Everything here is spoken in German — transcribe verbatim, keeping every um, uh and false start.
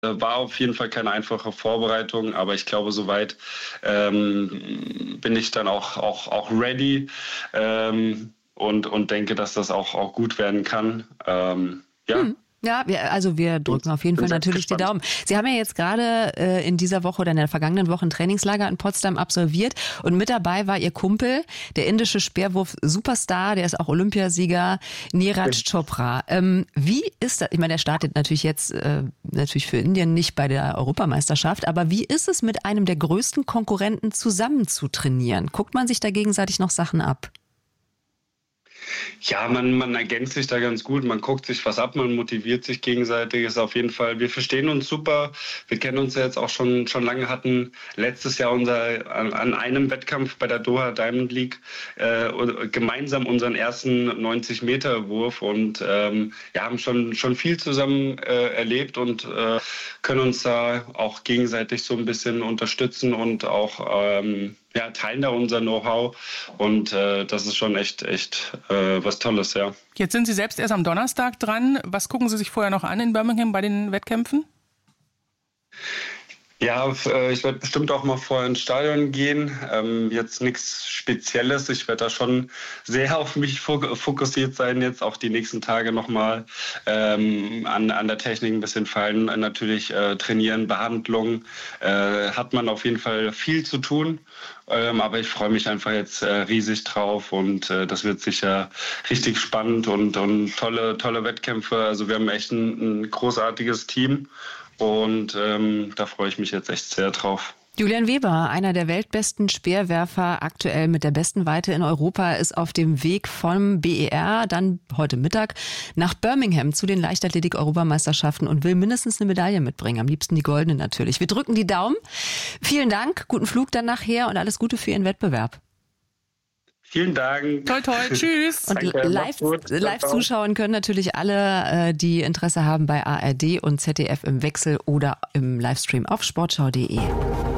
war auf jeden Fall keine einfache Vorbereitung, aber ich glaube, soweit ähm, bin ich dann auch, auch, auch ready ähm, und, und denke, dass das auch, auch gut werden kann. Ähm, ja. Hm. Ja, wir, also wir drücken auf jeden Fall natürlich die Daumen. Sie haben ja jetzt gerade äh, in dieser Woche oder in der vergangenen Woche ein Trainingslager in Potsdam absolviert und mit dabei war Ihr Kumpel, der indische Speerwurf-Superstar, der ist auch Olympiasieger, Neeraj Chopra. Ähm, wie ist das? Ich meine, der startet natürlich jetzt äh, natürlich für Indien nicht bei der Europameisterschaft, aber wie ist es, mit einem der größten Konkurrenten zusammen zu trainieren? Guckt man sich da gegenseitig noch Sachen ab? Ja, man, man ergänzt sich da ganz gut, man guckt sich was ab, man motiviert sich gegenseitig, ist auf jeden Fall, wir verstehen uns super, wir kennen uns ja jetzt auch schon, schon lange, hatten letztes Jahr unser, an, an einem Wettkampf bei der Doha Diamond League äh, gemeinsam unseren ersten neunzig Meter Wurf und ähm, ja, haben schon, schon viel zusammen äh, erlebt und äh, können uns da auch gegenseitig so ein bisschen unterstützen und auch ähm, ja, teilen da unser Know-how und äh, das ist schon echt, echt äh, was Tolles, ja. Jetzt sind Sie selbst erst am Donnerstag dran. Was gucken Sie sich vorher noch an in Birmingham bei den Wettkämpfen? Ja, ich werde bestimmt auch mal vorher ins Stadion gehen. Ähm, jetzt nichts Spezielles. Ich werde da schon sehr auf mich fokussiert sein, jetzt auch die nächsten Tage nochmal ähm, an, an der Technik ein bisschen fallen. Natürlich äh, trainieren, Behandlung. Äh, hat man auf jeden Fall viel zu tun. Ähm, aber ich freue mich einfach jetzt äh, riesig drauf und äh, das wird sicher richtig spannend und, und tolle, tolle Wettkämpfe. Also wir haben echt ein, ein großartiges Team. Und ähm, da freue ich mich jetzt echt sehr drauf. Julian Weber, einer der weltbesten Speerwerfer, aktuell mit der besten Weite in Europa, ist auf dem Weg vom B E R, dann heute Mittag, nach Birmingham zu den Leichtathletik-Europameisterschaften und will mindestens eine Medaille mitbringen. Am liebsten die goldene natürlich. Wir drücken die Daumen. Vielen Dank, guten Flug dann nachher und alles Gute für Ihren Wettbewerb. Vielen Dank. Toi, toi, tschüss. Und Danke, live, live zuschauen können natürlich alle, die Interesse haben bei A R D und Z D F im Wechsel oder im Livestream auf sportschau punkt de.